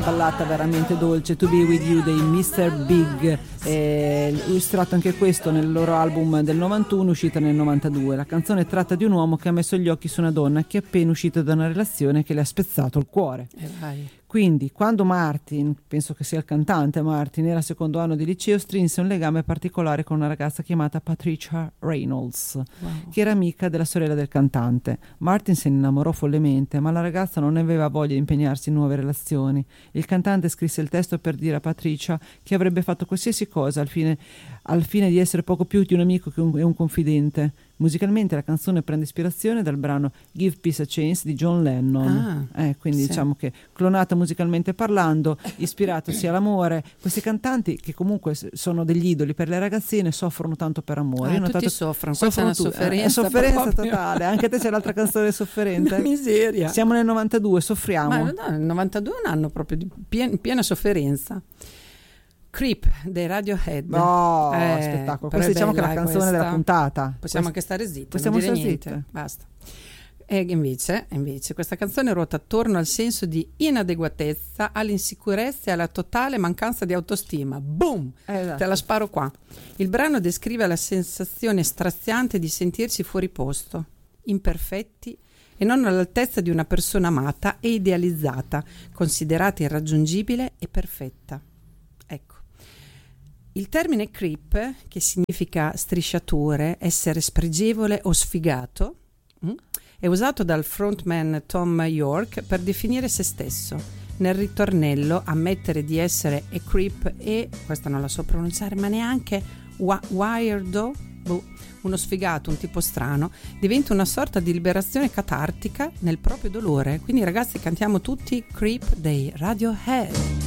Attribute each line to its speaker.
Speaker 1: ballata veramente dolce, To Be With You dei Mr. Big, illustrato anche questo nel loro album del 91 uscito nel 92. La canzone tratta di un uomo che ha messo gli occhi su una donna che è appena uscito da una relazione che le ha spezzato il cuore. Quindi quando Martin, penso che sia il cantante Martin, era al secondo anno di liceo, strinse un legame particolare con una ragazza chiamata Patricia Reynolds, che era amica della sorella del cantante. Martin se ne innamorò follemente, ma la ragazza non aveva voglia di impegnarsi in nuove relazioni. Il cantante scrisse il testo per dire a Patricia che avrebbe fatto qualsiasi cosa al fine di essere poco più di un amico e un confidente. Musicalmente la canzone prende ispirazione dal brano Give Peace a Chance di John Lennon, quindi sì, diciamo che clonata musicalmente parlando, ispirato sia all'amore. Questi cantanti che comunque sono degli idoli per le ragazzine soffrono tanto per amore.
Speaker 2: Tutti soffrono, questa è una sofferenza,
Speaker 1: sofferenza totale. Anche te c'è l'altra canzone sofferente?
Speaker 2: Una miseria.
Speaker 1: Siamo nel 92, soffriamo.
Speaker 2: Ma no, nel 92 è un anno proprio di piena sofferenza. Creep dei Radiohead.
Speaker 1: No, spettacolo. Questa diciamo che è la canzone della puntata.
Speaker 2: Possiamo anche stare zitti,
Speaker 1: possiamo
Speaker 2: non dire
Speaker 1: stare
Speaker 2: niente.
Speaker 1: zitte.
Speaker 2: Basta. E invece questa canzone ruota attorno al senso di inadeguatezza, all'insicurezza e alla totale mancanza di autostima. Boom!
Speaker 1: Esatto.
Speaker 2: Te la sparo qua. Il brano descrive la sensazione straziante di sentirsi fuori posto, imperfetti e non all'altezza di una persona amata e idealizzata, considerata irraggiungibile e perfetta. Ecco. Il termine creep, che significa strisciatore, essere spregevole o sfigato, è usato dal frontman Tom York per definire se stesso. Nel ritornello, ammettere di essere a creep e, questa non la so pronunciare, ma neanche weirdo, uno sfigato, un tipo strano, diventa una sorta di liberazione catartica nel proprio dolore. Quindi ragazzi, cantiamo tutti Creep dei Radiohead.